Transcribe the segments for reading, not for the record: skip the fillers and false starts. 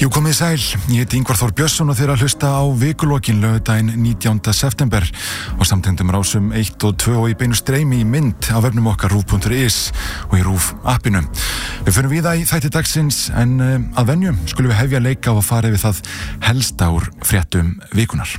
Jú, komið sæl, ég heiti Ingvar Þór Björnsson og þeir að hlusta á vikulokin laugardaginn 19. september og samtengdum rásum 1 og 2 og í beinu streymi í mynd á vefnum okkar RÚV.is og í RÚV appinu. Við förum víða í þætti dagsins en að venju skulum við hefja leika á að fara yfir það helsta úr fréttum vikunar.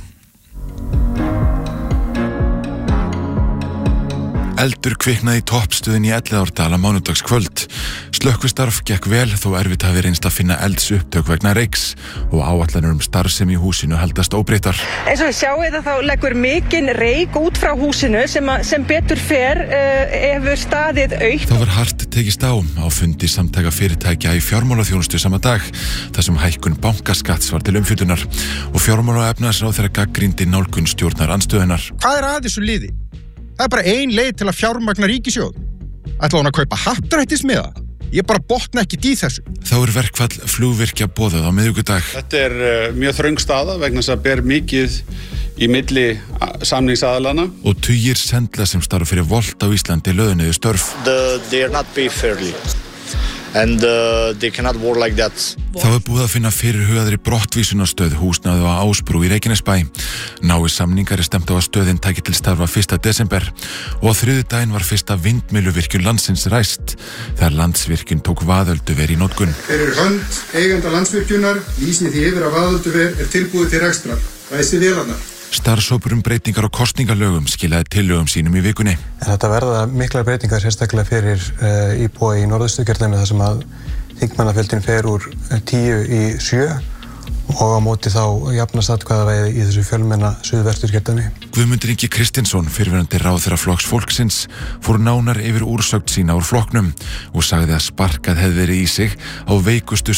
Eldur kviknaði í toppstöðin í Elliðaárdal á mánudagskvöld. Slökkvistarf gekk vel þó erfitt hafi reynst að finna eldsupptök vegna reyks og áætlanir starfsemi í húsinu haldast óbreyttar. Eins og við sjáum þá leggur mikinn reyk út frá húsinu sem betur fer hefur staðið autt. Það var hart tekist á fundi samtaka fyrirtækja í fjármálaþjónustu sama dag þar sem hækkun bankaskatts var til umfjöllunar og fjármála- og efnahagsráðherra gagnrýndi nálgun stjórnarandstöðunnar. Hvað að þessu liði? Það er bara ein leið til að fjármagna ríkissjóð. Ætla hún að kaupa happdrættismiða? Ég bara botna ekki í þessu. Þá verkfall flugvirkja boðað á miðvikudag. Þetta mjög þröng staða vegna þess að ber mikið í milli samningsaðalana. Og tugir sendla sem starfa fyrir Volt á Íslandi lögðu niður störf. They are not paid fairly. And they cannot work like that. Þá búið að finna fyrirhugaðri brottvísunarstöð húsnæði á Ásbrú í Reykjanesbæ. Nái samningar stefnt á að stöðin tæki til starfa 1. desember og á þriðjudaginn var fyrsta vindmylluvirkjun landsins ræst þegar Landsvirkjun tók vaðölduver í notkun. Fyrir hönd eiganda Landsvirkjunar lýsi því yfir að vaðölduver tilbúið til rekstrar. Ræsi vélarnar. Starfshópur breytingar á kosningalögum skilaði tillögum sínum í vikunni. En þetta verða miklar breytingar sérstaklega fyrir íbúa í Norðausturkjördæmi þar sem að þingmannafjöldin fer úr 10 í 7 og á móti þá jafnast atkvæðavægi í þessu fjölmenna Suðvesturkjördæmi. Guðmundur Ingi Kristinsson, fyrrverandi ráðherra Flokks fólksins, fór nánar yfir úrsögn sína úr flokknum og sagði að sparkað hefði verið í sig á veikustu